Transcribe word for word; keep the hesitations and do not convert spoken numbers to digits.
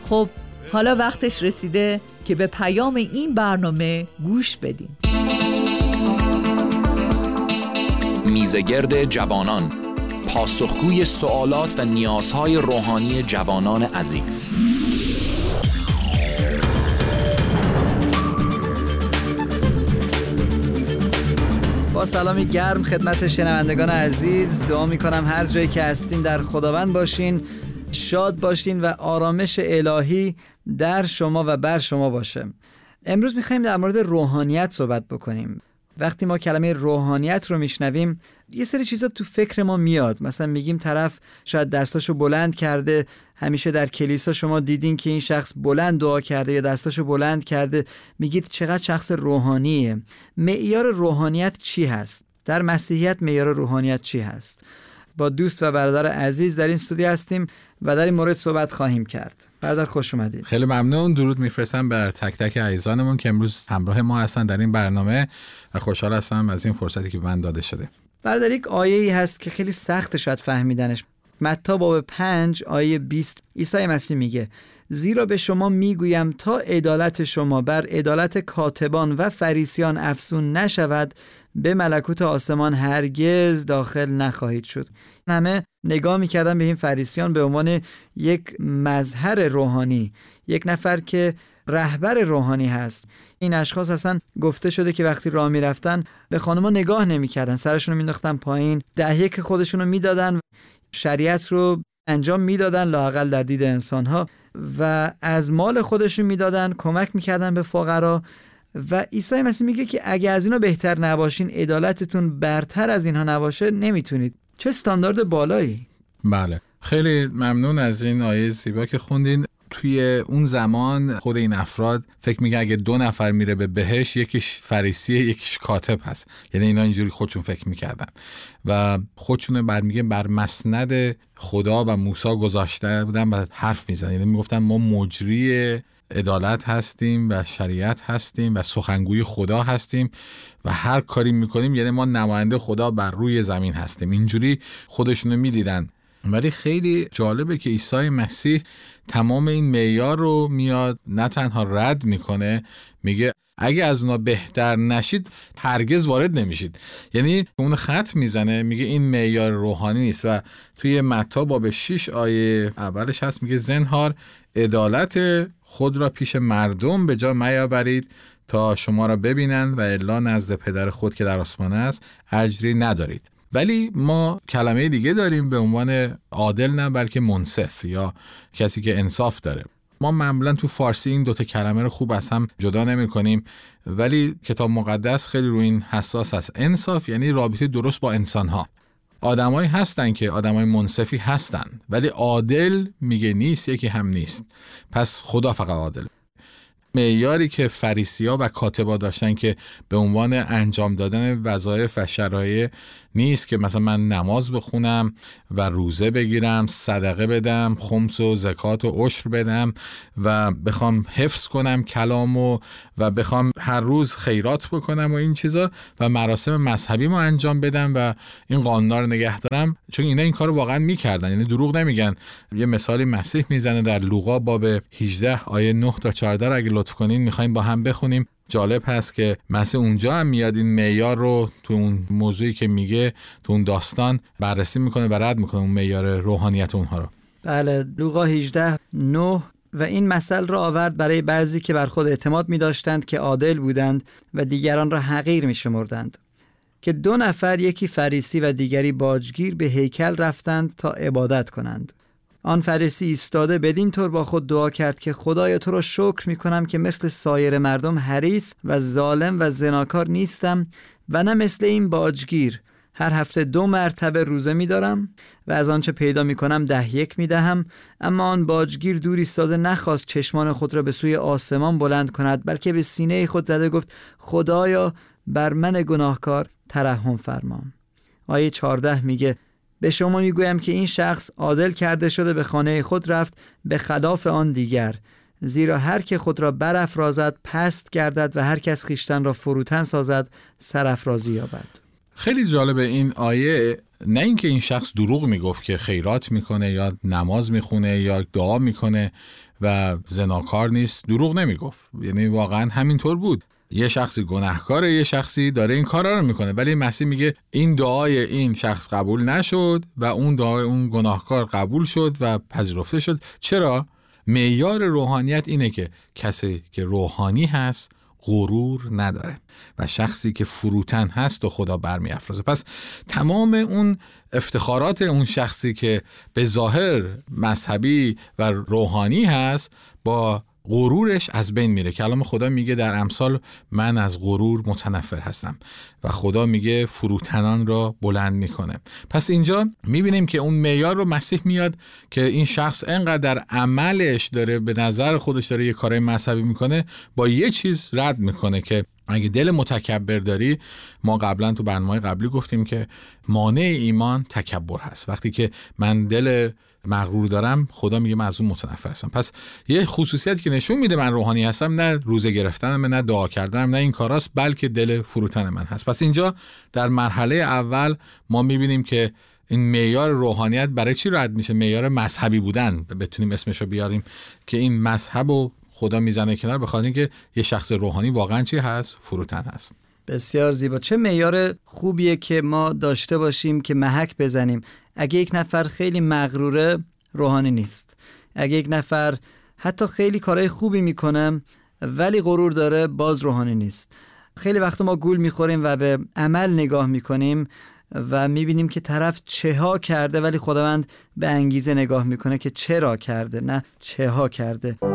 خب حالا وقتش رسیده که به پیام این برنامه گوش بدیم. میزگرد جوانان، پاسخگوی سوالات و نیازهای روحانی جوانان عزیز. با سلامی گرم خدمت شنوندگان عزیز، دعا می‌کنم هر جایی که هستین در خداوند باشین، شاد باشین و آرامش الهی در شما و بر شما باشه. امروز می‌خوایم در مورد روحانیت صحبت بکنیم. وقتی ما کلمه روحانیت رو میشنویم یه سری چیزا تو فکر ما میاد. مثلا میگیم طرف شاید دستاشو بلند کرده. همیشه در کلیسا شما دیدین که این شخص بلند دعا کرده یا دستاشو بلند کرده، میگید چقدر شخص روحانیه. معیار روحانیت چی هست؟ در مسیحیت معیار روحانیت چی هست؟ با دوست و برادر عزیز در این استودیو هستیم و در این مورد صحبت خواهیم کرد. برادر خوش اومدید. خیلی ممنون. درود میفرستم بر تک تک عزیزانمون که امروز همراه ما هستن در این برنامه و خوشحال هستم از این فرصتی که به من داده شده. برادر یک آیه‌ای هست که خیلی سخت شاید فهمیدنش. متی باب پنج آیه بیست عیسی مسیح میگه زیرا به شما میگویم تا عدالت شما بر عدالت کاتبان و فریسیان افزون نشود به ملکوت آسمان هرگز داخل نخواهید شد. همه نگاه میکردن به این فریسیان به عنوان یک مظهر روحانی، یک نفر که رهبر روحانی هست. این اشخاص اصلا گفته شده که وقتی راه میرفتن به خانم‌ها نگاه نمیکردن، سرشون رو مینداختن پایین، دهیه که خودشون رو میدادن، شریعت رو انجام میدادن لااقل در دید انسان‌ها و از مال خودشون میدادن، کمک میکردن به فقرا. و عیسی مسیح میگه که اگه از اینا بهتر نباشین، عدالتتون برتر از اینها نباشه، نمیتونید. چه استاندارد بالایی. بله، خیلی ممنون از این آیه زیبا که خوندین. توی اون زمان خود این افراد فکر میگه اگه دو نفر میره به بهشت، یکیش فریسیه یکیش کاتب هست. یعنی اینا اینجوری خودشون فکر میکردن و خودشون بر میگه بر مسند خدا و موسی گذاشته بودن و حرف میزنن. یعنی میگفتن ما مجری عدالت هستیم و شریعت هستیم و سخنگوی خدا هستیم و هر کاری میکنیم یعنی ما نماینده خدا بر روی زمین هستیم. اینجوری خودشونو میدیدن. ولی خیلی جالبه که عیسی مسیح تمام این معیار رو میاد نه تنها رد میکنه، میگه اگه از اونا بهتر نشید هرگز وارد نمیشید. یعنی اون خط میزنه، میگه این معیار روحانی نیست. و توی متی باب شش آیه اولش هست میگه زنهار عدالت خود را پیش مردم به جا میاورید تا شما را ببینند و الا نزد پدر خود که در آسمان است اجری ندارید. ولی ما کلمه دیگه داریم به عنوان عادل، نه بلکه منصف یا کسی که انصاف داره. ما معمولا تو فارسی این دوتا کلمه رو خوب از هم جدا نمی کنیم، ولی کتاب مقدس خیلی روی این حساس است. انصاف یعنی رابطه درست با انسانها. آدمایی هستن که آدمای منصفی هستن، ولی عادل میگه نیست، یکی هم نیست. پس خدا فقط عادل. معیاری که فریسی‌ها و کاتبا داشتن که به عنوان انجام دادن وظایف و شرایع نیست که مثلا من نماز بخونم و روزه بگیرم، صدقه بدم، خمس و زکات و عشر بدم و بخوام حفظ کنم کلامو و بخوام هر روز خیرات بکنم و این چیزا و مراسم مذهبی ما انجام بدم و این قانونا رو نگه دارم. چون اینا این کارو واقعا میکردن، یعنی دروغ نمیگن. یه مثالی مسیح میزنه در لوقا باب هجده آیه نه تا چهارده رو اگه لطف کنین میخوایم با هم بخونیم. جالب هست که مسیح اونجا هم میاد این معیار رو تو اون موضوعی که میگه تو اون داستان بررسی میکنه و رد میکنه اون معیار روحانیت اونها رو. بله، لوقا هجده نه و این مثل را آورد برای بعضی که بر خود اعتماد می‌داشتند که عادل بودند و دیگران را حقیر می‌شمردند. که دو نفر، یکی فریسی و دیگری باجگیر، به هیکل رفتند تا عبادت کنند. آن فریسی ایستاده بدین طور با خود دعا کرد که خدایا تو را شکر می‌کنم که مثل سایر مردم حریص و ظالم و زناکار نیستم و نه مثل این باجگیر. هر هفته دو مرتبه روزه می دارم و از آنچه پیدا می کنم ده یک می دهم. اما آن باجگیر دور ایستاده نخواست چشمان خود را به سوی آسمان بلند کند، بلکه به سینه خود زده گفت خدایا بر من گناهکار ترحم فرما. آیه چهارده میگه به شما میگویم که این شخص عادل کرده شده به خانه خود رفت به خلاف آن دیگر. زیرا هر که خود را برافرازد پست گردد و هر کس خویشتن را فروتن سازد سرافرازی یابد. خیلی جالبه این آیه. نه اینکه این شخص دروغ میگفت که خیرات میکنه یا نماز میخونه یا دعا میکنه و زناکار نیست، دروغ نمیگفت، یعنی واقعا همینطور بود. یه شخصی گناهکاره، یه شخصی داره این کارا رو میکنه، ولی مسیح میگه این دعای این شخص قبول نشد و اون دعای اون گناهکار قبول شد و پذیرفته شد. چرا؟ معیار روحانیت اینه که کسی که روحانی هست غرور نداره و شخصی که فروتن هست و خدا برمی افرازه. پس تمام اون افتخارات اون شخصی که به ظاهر مذهبی و روحانی هست با غرورش از بین میره. کلام خدا میگه در امثال من از غرور متنفر هستم و خدا میگه فروتنان را بلند میکنه. پس اینجا میبینیم که اون معیار رو مسیح میاد که این شخص انقدر در عملش داره به نظر خودش داره یه کارای مذهبی میکنه، با یه چیز رد میکنه که اگه دل متکبر داری، ما قبلا تو برنامه قبلی گفتیم که مانع ایمان تکبر هست. وقتی که من دل مغرور دارم، خدا میگه من از اون متنفر هستم. پس یه خصوصیتی که نشون میده من روحانی هستم نه روزه گرفتنم، نه دعا کردنم، نه این کاراست، بلکه دل فروتن من هست. پس اینجا در مرحله اول ما میبینیم که این معیار روحانیت برای چی رد میشه؟ معیار مذهبی بودن بتونیم اسمشو بیاریم که این مذهبو خدا میزنه کنار، بخاطر اینکه یه شخص روحانی واقعا چی هست؟ فروتن هست. بسیار زیبا. چه معیار خوبیه که ما داشته باشیم که محک بزنیم. اگه یک نفر خیلی مغروره، روحانی نیست. اگه یک نفر حتی خیلی کارهای خوبی میکنه ولی غرور داره، باز روحانی نیست. خیلی وقت ما گول میخوریم و به عمل نگاه میکنیم و میبینیم که طرف چه ها کرده ولی خداوند به انگیزه نگاه میکنه که چرا کرده، نه چه ها کرده.